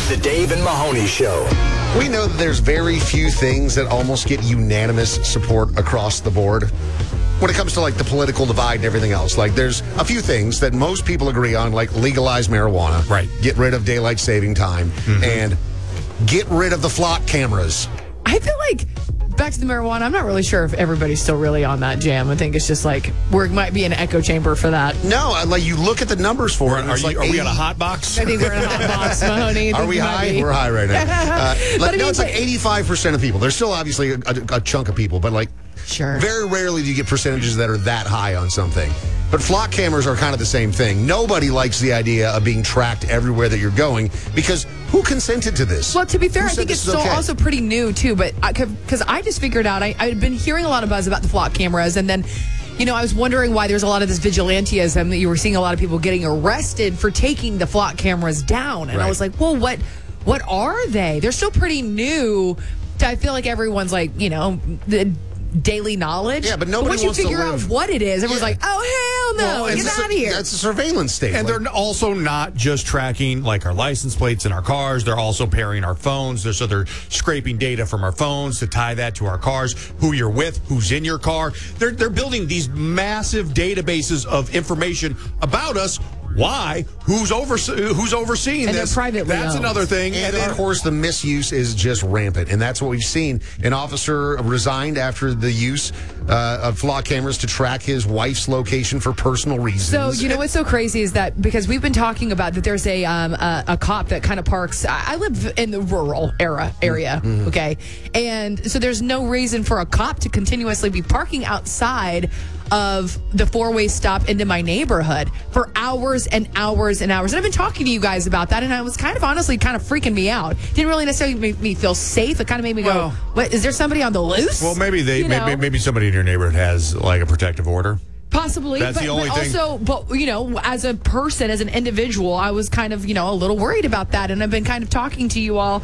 The Dave and Mahoney Show. We know that there's very few things that almost get unanimous support across the board when it comes to like the political divide and everything else. Like there's a few things that most people agree on, like legalize marijuana, right? Get rid of daylight saving time, and get rid of the flock cameras. I feel like, back to the marijuana, I'm not really sure if everybody's still really on that jam. I think it's just like, it might be an echo chamber for that. No, like you look at the numbers for it. Are we on a hot box? I think we're in a hot box, Mahoney. Are we high? We're high right now. It's like 85% of people. There's still obviously a chunk of people, but like, sure, very rarely do you get percentages that are that high on something. But flock cameras are kind of the same thing. Nobody likes the idea of being tracked everywhere that you're going because who consented to this? Well, to be fair, I think it's still also pretty new, too. But because I just figured out, I'd been hearing a lot of buzz about the flock cameras. And then, I was wondering why there's a lot of this vigilantism that you were seeing a lot of people getting arrested for taking the flock cameras down. And I was like, well, what are they? They're still pretty new. I feel like everyone's like, the daily knowledge. Yeah, but nobody once you figure out what it is, everyone's like, oh, hell no, get out of here. That's a surveillance state. And they're also not just tracking like our license plates in our cars. They're also pairing our phones. So they're scraping data from our phones to tie that to our cars, who you're with, who's in your car. They're building these massive databases of information about us. Why? Who's overseeing and this? They're privately That's owned. another thing. And of course, the misuse is just rampant. And that's what we've seen. An officer resigned after the use of flock cameras to track his wife's location for personal reasons. So, what's so crazy is that because we've been talking about that there's a cop that kind of parks. I live in the rural area, okay? And so there's no reason for a cop to continuously be parking outside of the four-way stop into my neighborhood for hours and hours and hours. And I've been talking to you guys about that, and I was honestly freaking me out. Didn't really necessarily make me feel safe. It kind of made me go, what, is there somebody on the loose? Well, maybe maybe somebody in your neighborhood has like a protective order. Possibly. That's the only thing. Also, as a person, as an individual, I was kind of, a little worried about that. And I've been kind of talking to you all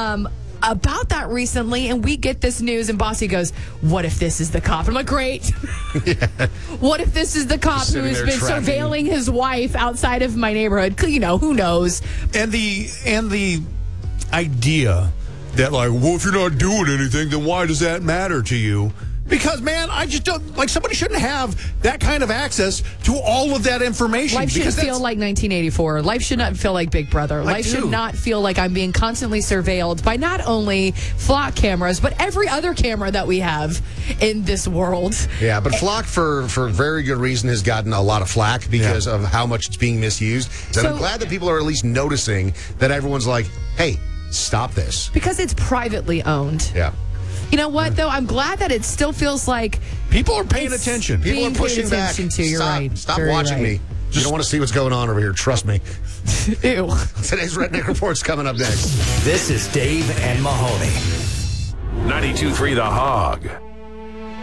about that recently, and we get this news, and Bossy goes, what if this is the cop? I'm like, great. Yeah. What if this is the cop who has been surveilling his wife outside of my neighborhood? Who knows? And the idea that, like, well, if you're not doing anything, then why does that matter to you? Because, man, I just don't, somebody shouldn't have that kind of access to all of that information. Life should feel like 1984. Life should not feel like Big Brother. Life should not feel like I'm being constantly surveilled by not only flock cameras, but every other camera that we have in this world. Yeah, but flock, for very good reason, has gotten a lot of flack because of how much it's being misused. And I'm glad that people are at least noticing that everyone's like, hey, stop this. Because it's privately owned. Yeah. You know what, though? I'm glad that it still feels like people are paying attention. People are pushing back. You're right. Stop watching me. You don't want to see what's going on over here. Trust me. Ew. Today's Redneck Report's coming up next. This is Dave and Mahoney. 92.3 The Hog.